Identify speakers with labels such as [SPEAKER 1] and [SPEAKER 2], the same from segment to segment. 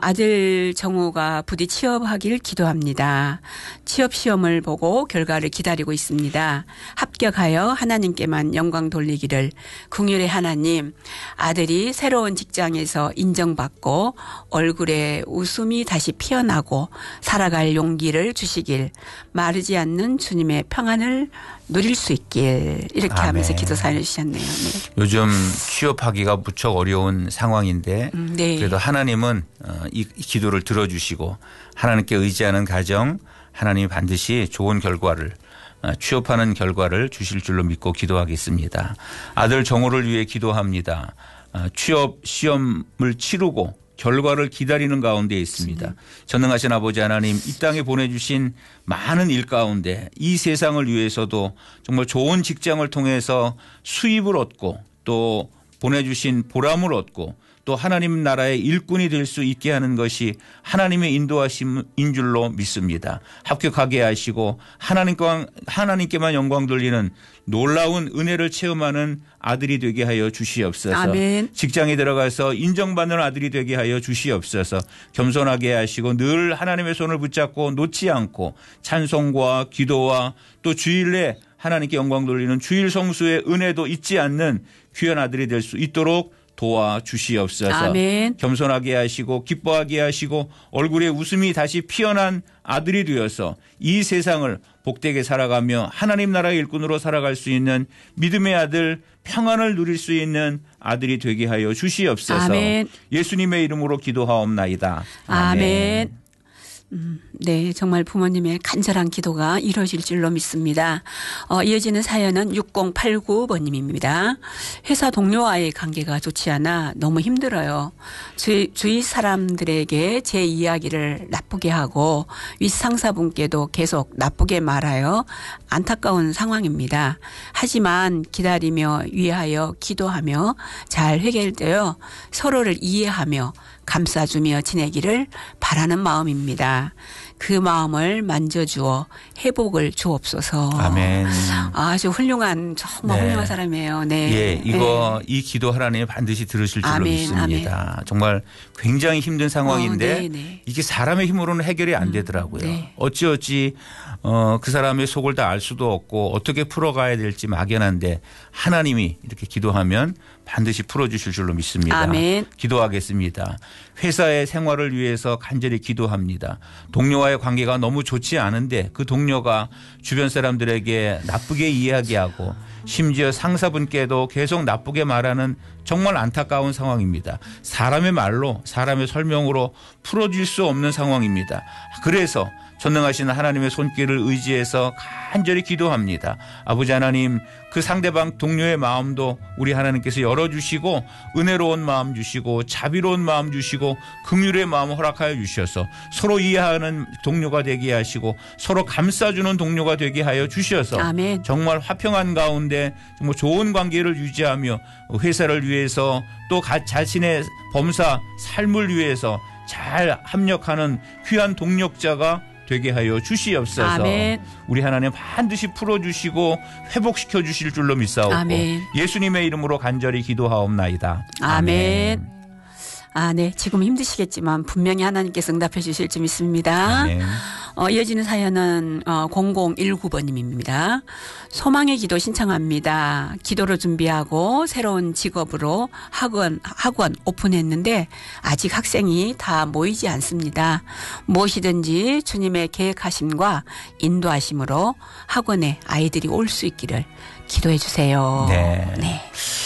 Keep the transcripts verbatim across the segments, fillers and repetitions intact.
[SPEAKER 1] 아들 정우가 부디 취업하길 기도합니다. 취업 시험을 보고 결과를 기다리고 있습니다. 합격하여 하나님께만 영광 돌리기를. 긍휼의 하나님, 아들이 새로운 직장에서 인정받고 얼굴에 웃음이 다시 피어나고 살아갈 용기를 주시길, 마르지 않는 주님의 평안을 누릴 수 있길, 이렇게
[SPEAKER 2] 아멘.
[SPEAKER 1] 하면서 기도 사연을 주셨네요. 네.
[SPEAKER 2] 요즘 취업하기가 무척 어려운 상황인데
[SPEAKER 1] 음, 네.
[SPEAKER 2] 그래도 하나님은 이 기도를 들어주시고 하나님께 의지하는 가정, 하나님이 반드시 좋은 결과를, 취업하는 결과를 주실 줄로 믿고 기도하겠습니다. 아들 정호를 위해 기도합니다. 취업 시험을 치르고 결과를 기다리는 가운데 있습니다. 전능하신 아버지 하나님, 이 땅에 보내주신 많은 일 가운데 이 세상을 위해서도 정말 좋은 직장을 통해서 수입을 얻고 또 보내주신 보람을 얻고 또 하나님 나라의 일꾼이 될 수 있게 하는 것이 하나님의 인도하심인 줄로 믿습니다. 합격하게 하시고 하나님과, 하나님께만 영광 돌리는 놀라운 은혜를 체험하는 아들이 되게 하여 주시옵소서.
[SPEAKER 1] 아멘.
[SPEAKER 2] 직장에 들어가서 인정받는 아들이 되게 하여 주시옵소서. 겸손하게 하시고 늘 하나님의 손을 붙잡고 놓지 않고 찬송과 기도와 또 주일에 하나님께 영광 돌리는 주일 성수의 은혜도 잊지 않는 귀한 아들이 될 수 있도록 도와주시옵소서.
[SPEAKER 1] 아멘.
[SPEAKER 2] 겸손하게 하시고 기뻐하게 하시고 얼굴에 웃음이 다시 피어난 아들이 되어서 이 세상을 복되게 살아가며 하나님 나라의 일꾼으로 살아갈 수 있는 믿음의 아들, 평안을 누릴 수 있는 아들이 되게 하여 주시옵소서.
[SPEAKER 1] 아멘.
[SPEAKER 2] 예수님의 이름으로 기도하옵나이다. 아멘.
[SPEAKER 1] 아멘. 음, 네, 정말 부모님의 간절한 기도가 이루어질 줄로 믿습니다. 어, 이어지는 사연은 육공팔구 번님입니다. 회사 동료와의 관계가 좋지 않아 너무 힘들어요. 주위, 주위 사람들에게 제 이야기를 나쁘게 하고 윗상사분께도 계속 나쁘게 말하여 안타까운 상황입니다. 하지만 기다리며 위하여 기도하며 잘 해결되어 서로를 이해하며 감싸주며 지내기를 바라는 마음입니다. 그 마음을 만져주어 회복을 주옵소서.
[SPEAKER 2] 아멘.
[SPEAKER 1] 아주 훌륭한, 정말
[SPEAKER 2] 네.
[SPEAKER 1] 훌륭한 사람이에요. 네.
[SPEAKER 2] 예, 이거
[SPEAKER 1] 네.
[SPEAKER 2] 이 기도 하나님이 반드시 들으실 줄로
[SPEAKER 1] 아멘,
[SPEAKER 2] 믿습니다.
[SPEAKER 1] 아멘.
[SPEAKER 2] 정말 굉장히 힘든 상황인데
[SPEAKER 1] 어, 네, 네.
[SPEAKER 2] 이게 사람의 힘으로는 해결이 안 되더라고요.
[SPEAKER 1] 음, 네.
[SPEAKER 2] 어찌어찌 어, 그 사람의 속을 다 알 수도 없고 어떻게 풀어가야 될지 막연한데 하나님이 이렇게 기도하면 반드시 풀어주실 줄로 믿습니다.
[SPEAKER 1] 아멘.
[SPEAKER 2] 기도하겠습니다. 회사의 생활을 위해서 간절히 기도합니다. 동료와의 관계가 너무 좋지 않은데 그 동료가 주변 사람들에게 나쁘게 이야기하고 심지어 상사분께도 계속 나쁘게 말하는 정말 안타까운 상황입니다. 사람의 말로, 사람의 설명으로 풀어질 수 없는 상황입니다. 그래서 전능하신 하나님의 손길을 의지해서 간절히 기도합니다. 아버지 하나님, 그 상대방 동료의 마음도 우리 하나님께서 열어주시고 은혜로운 마음 주시고 자비로운 마음 주시고 긍휼의 마음 허락하여 주셔서 서로 이해하는 동료가 되게 하시고 서로 감싸주는 동료가 되게 하여 주셔서
[SPEAKER 1] 아멘.
[SPEAKER 2] 정말 화평한 가운데 정말 좋은 관계를 유지하며 회사를 위해서 또 자신의 범사 삶을 위해서 잘 합력하는 귀한 동력자가 되게 하여 주시옵소서.
[SPEAKER 1] 아멘.
[SPEAKER 2] 우리 하나님 반드시 풀어주시고 회복시켜 주실 줄로 믿사옵고
[SPEAKER 1] 아멘.
[SPEAKER 2] 예수님의 이름으로 간절히 기도하옵나이다.
[SPEAKER 1] 아멘.
[SPEAKER 2] 아멘.
[SPEAKER 1] 아, 네. 지금 힘드시겠지만 분명히 하나님께서 응답해 주실 줄 믿습니다.
[SPEAKER 2] 아멘.
[SPEAKER 1] 어, 이어지는 사연은 어, 공공일구 번님입니다. 소망의 기도 신청합니다. 기도를 준비하고 새로운 직업으로 학원, 학원 오픈했는데 아직 학생이 다 모이지 않습니다. 무엇이든지 주님의 계획하심과 인도하심으로 학원에 아이들이 올 수 있기를 기도해 주세요.
[SPEAKER 2] 네.
[SPEAKER 1] 네.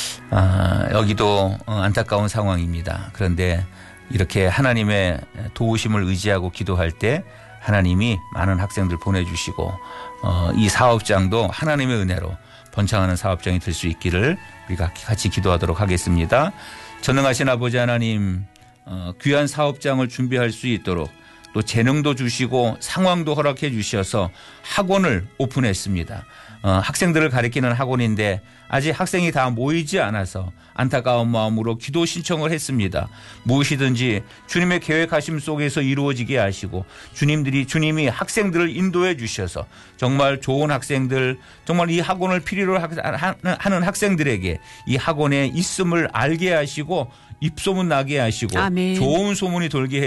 [SPEAKER 2] 아, 여기도 안타까운 상황입니다. 그런데 이렇게 하나님의 도우심을 의지하고 기도할 때 하나님이 많은 학생들 보내주시고 어, 이 사업장도 하나님의 은혜로 번창하는 사업장이 될 수 있기를 우리가 같이 기도하도록 하겠습니다. 전능하신 아버지 하나님, 어, 귀한 사업장을 준비할 수 있도록 또 재능도 주시고 상황도 허락해 주셔서 학원을 오픈했습니다. 어, 학생들을 가리키는 학원인데 아직 학생이 다 모이지 않아서 안타까운 마음으로 기도 신청을 했습니다. 무엇이든지 주님의 계획하심 속에서 이루어지게 하시고 주님들이 주님이 학생들을 인도해 주셔서 정말 좋은 학생들, 정말 이 학원을 필요로 하는 학생들에게 이 학원에 있음을 알게 하시고 입소문 나게 하시고
[SPEAKER 1] 아멘.
[SPEAKER 2] 좋은 소문이 돌게 해